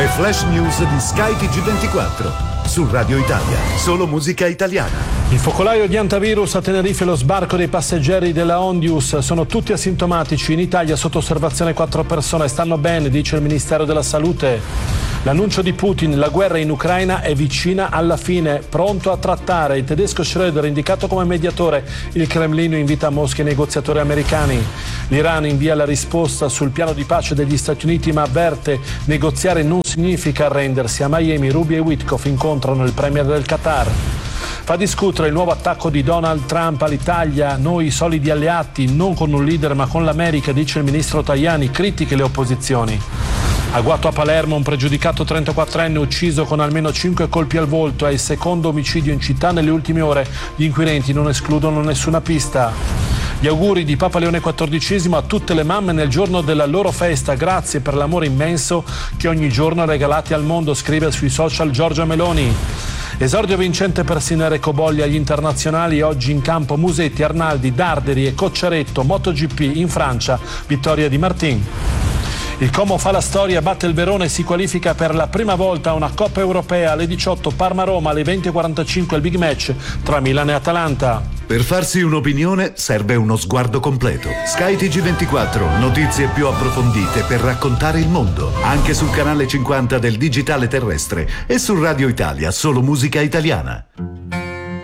flash news di Sky TG24. Su Radio Italia, solo musica italiana. Il focolaio di antivirus a Tenerife e lo sbarco dei passeggeri della Ondius sono tutti asintomatici. In Italia sotto osservazione 4 persone, stanno bene, dice il Ministero della Salute. L'annuncio di Putin, la guerra in Ucraina è vicina alla fine, pronto a trattare. Il tedesco Schröder indicato come mediatore, il Cremlino invita a Mosca i negoziatori americani. L'Iran invia la risposta sul piano di pace degli Stati Uniti ma avverte negoziare non significa arrendersi. A Miami Rubio e Witkoff incontrano il premier del Qatar. Fa discutere il nuovo attacco di Donald Trump all'Italia, noi solidi alleati, non con un leader ma con l'America, dice il ministro Tajani, critiche le opposizioni. Agguato a Palermo, un pregiudicato 34enne ucciso con almeno 5 colpi al volto, è il secondo omicidio in città nelle ultime ore, gli inquirenti non escludono nessuna pista. Gli auguri di Papa Leone XIV a tutte le mamme nel giorno della loro festa, grazie per l'amore immenso che ogni giorno regalate al mondo, scrive sui social Giorgia Meloni. Esordio vincente per Sinner e Cobolli agli internazionali, oggi in campo Musetti, Arnaldi, Darderi e Cocciaretto, MotoGP in Francia, vittoria di Martin. Il Como fa la storia, batte il Verona e si qualifica per la prima volta a una Coppa Europea. Alle 18 Parma-Roma, alle 20:45 il big match tra Milan e Atalanta. Per farsi un'opinione serve uno sguardo completo. Sky TG24, notizie più approfondite per raccontare il mondo. Anche sul canale 50 del digitale terrestre e su Radio Italia, solo musica italiana.